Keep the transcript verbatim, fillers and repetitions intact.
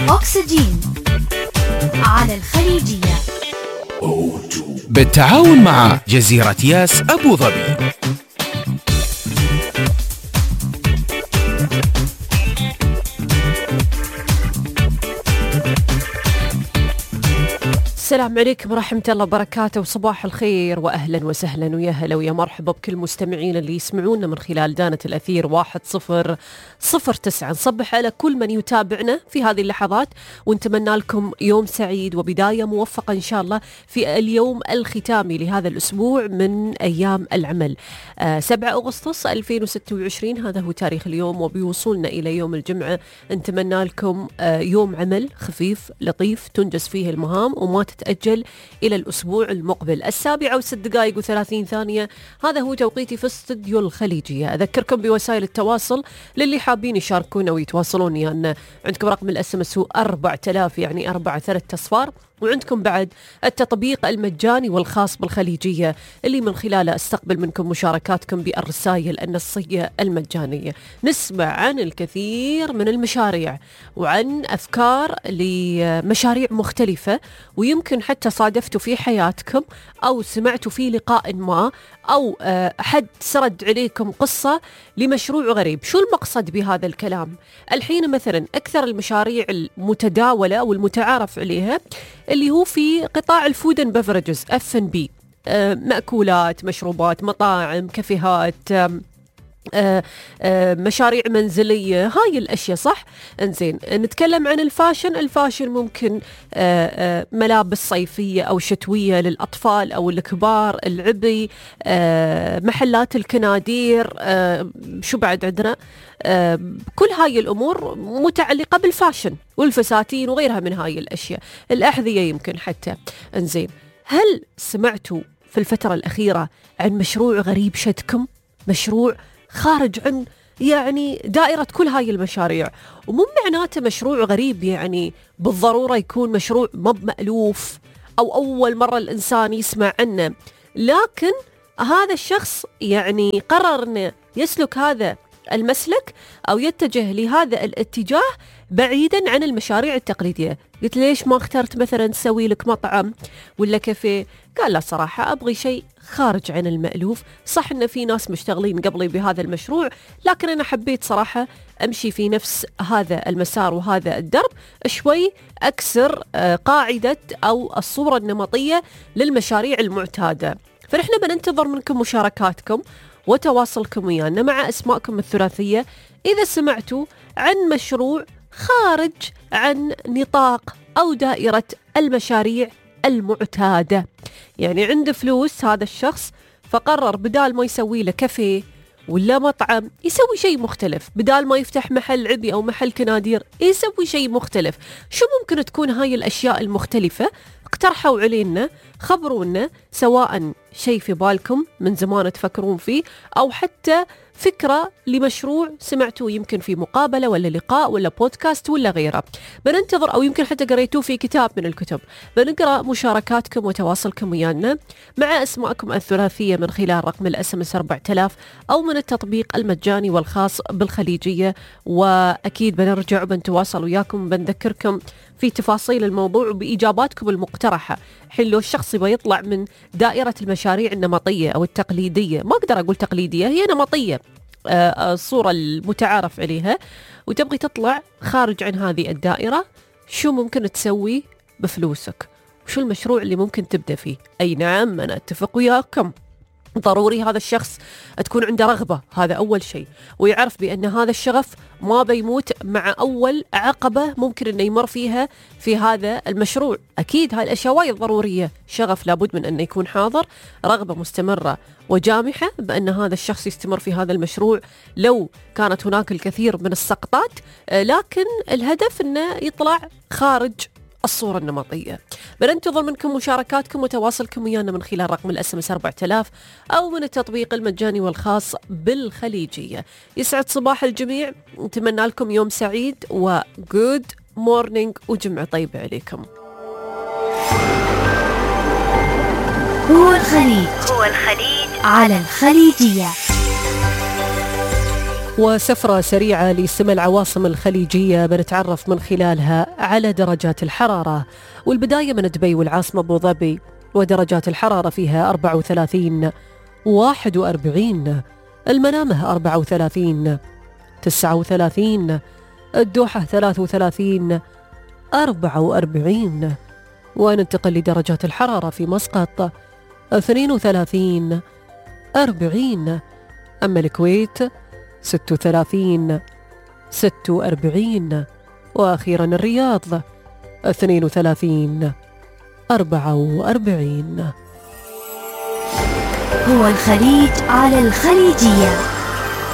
أكسجين على الخليجية بالتعاون مع جزيرة ياس أبو ظبي. السلام عليكم ورحمة الله وبركاته، وصباح الخير وأهلا وسهلا ويا هلا ويا مرحبا بكل مستمعين اللي يسمعونا من خلال دانة الأثير واحد صفر صفر تسعة. نصبح على كل من يتابعنا في هذه اللحظات ونتمنى لكم يوم سعيد وبداية موفقة إن شاء الله في اليوم الختامي لهذا الأسبوع من أيام العمل. آه سبعة أغسطس ألفين وستة وعشرين هذا هو تاريخ اليوم، وبيوصلنا إلى يوم الجمعة. نتمنى لكم آه يوم عمل خفيف لطيف تنجز فيه المهام وما تتأجل إلى الأسبوع المقبل. السابعة وست دقائق وثلاثين ثانية هذا هو توقيتي في استوديو الخليجية. أذكركم بوسائل التواصل للي حابين يشاركونا ويتواصلون، يعني عندكم رقم الاس ام اس هو أربعة آلاف يعني أربعة ثلاث أصفار، وعندكم بعد التطبيق المجاني والخاص بالخليجية اللي من خلاله استقبل منكم مشاركاتكم بالرسائل النصية المجانية. نسمع عن الكثير من المشاريع وعن أفكار لمشاريع مختلفة، ويمكن حتى صادفتوا في حياتكم أو سمعتوا في لقاء ما أو أحد سرد عليكم قصة لمشروع غريب. شو المقصد بهذا الكلام؟ الحين مثلا أكثر المشاريع المتداولة والمتعارف عليها اللي هو في قطاع الفود اند بفرجز اف ان بي، مأكولات، مشروبات، مطاعم، كافيهات، آه آه مشاريع منزلية، هاي الأشياء صح؟ انزين، نتكلم عن الفاشن. الفاشن ممكن آه آه ملابس صيفية أو شتوية للأطفال أو الكبار، العبي، آه محلات الكنادير، آه شو بعد عندنا؟ آه كل هاي الأمور متعلقة بالفاشن والفساتين وغيرها من هاي الأشياء، الأحذية يمكن حتى. انزين، هل سمعتوا في الفترة الأخيرة عن مشروع غريب شدكم؟ مشروع خارج عن يعني دائرة كل هاي المشاريع، ومو معناته مشروع غريب يعني بالضرورة يكون مشروع مب مألوف أو أول مرة الإنسان يسمع عنه، لكن هذا الشخص يعني قرر أنه يسلك هذا المسلك أو يتجه لهذا الاتجاه بعيدا عن المشاريع التقليدية. قلت ليش ما اخترت مثلا تسوي لك مطعم ولا كافيه؟ قال لا صراحة أبغي شيء خارج عن المألوف. صح إن في ناس مشتغلين قبلي بهذا المشروع، لكن أنا حبيت صراحة أمشي في نفس هذا المسار وهذا الدرب، شوي أكسر قاعدة أو الصورة النمطية للمشاريع المعتادة. فنحن بننتظر منكم مشاركاتكم وتواصلكم ويانا مع أسماءكم الثلاثية إذا سمعتوا عن مشروع خارج عن نطاق أو دائرة المشاريع المعتادة. يعني عنده فلوس هذا الشخص فقرر بدال ما يسوي له كافيه ولا مطعم يسوي شيء مختلف، بدال ما يفتح محل عبي أو محل كنادير يسوي شيء مختلف. شو ممكن تكون هاي الأشياء المختلفة؟ اقترحوا علينا، خبرونا، سواء شيء في بالكم من زمان تفكرون فيه أو حتى فكرة لمشروع سمعتوه يمكن في مقابلة ولا لقاء ولا بودكاست ولا غيره. بننتظر، أو يمكن حتى قريتوه في كتاب من الكتب. بنقرأ مشاركاتكم وتواصلكم ويانا مع أسماءكم الثلاثية من خلال رقم الاس ام اس أربعة آلاف أو من التطبيق المجاني والخاص بالخليجية. وأكيد بنرجع وبنتواصل وياكم، بنذكركم في تفاصيل الموضوع وبإجاباتكم المقترحة. حين لو الشخص يبغى يطلع من دائرة المشاريع النمطية أو التقليدية، ما أقدر أقول تقليدية، هي نمطية، آه الصورة المتعارف عليها، وتبغي تطلع خارج عن هذه الدائرة، شو ممكن تسوي بفلوسك؟ وشو المشروع اللي ممكن تبدأ فيه؟ أي نعم، أنا أتفق وياكم، ضروري هذا الشخص تكون عنده رغبة، هذا أول شيء، ويعرف بأن هذا الشغف ما بيموت مع أول عقبة ممكن أنه يمر فيها في هذا المشروع. أكيد هاي الأشياء وايد ضرورية، شغف لابد من أنه يكون حاضر، رغبة مستمرة وجامحة بأن هذا الشخص يستمر في هذا المشروع لو كانت هناك الكثير من السقطات، لكن الهدف أنه يطلع خارج الصورة النمطية. بننتظر منكم مشاركاتكم وتواصلكم ويانا من خلال رقم الاس ام اس أربعة آلاف أو من التطبيق المجاني والخاص بالخليجية. يسعد صباح الجميع، نتمنى لكم يوم سعيد وجود مورنينج وجمعة طيبة عليكم. هو الخليج هو الخليج على الخليجية. وسفرة سريعة لسمى العواصم الخليجية بنتعرف من خلالها على درجات الحرارة، والبداية من دبي والعاصمة أبو ظبي، ودرجات الحرارة فيها أربعة وثلاثين واحد وأربعين، المنامة أربعة وثلاثين تسعة وثلاثين، الدوحة ثلاثة وثلاثين أربعة وأربعين، وننتقل لدرجات الحرارة في مسقط اثنين وثلاثين أربعين، أما الكويت ستة وثلاثين ستة وأربعين، وأخيرا الرياض اثنين وثلاثين أربعة وأربعين. هو الخليج على الخليجية.